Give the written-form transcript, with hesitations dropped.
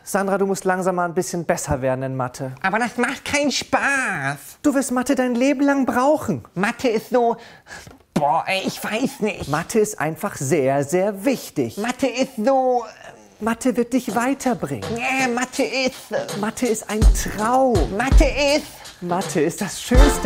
Sandra, du musst langsam mal ein bisschen besser werden in Mathe. Aber das macht keinen Spaß. Du wirst Mathe dein Leben lang brauchen. Mathe ist so... Boah, ey, ich weiß nicht. Mathe ist einfach sehr, sehr wichtig. Mathe ist so... Mathe wird dich weiterbringen. Mathe ist... Mathe ist ein Traum. Mathe ist... Mathe ist das Schönste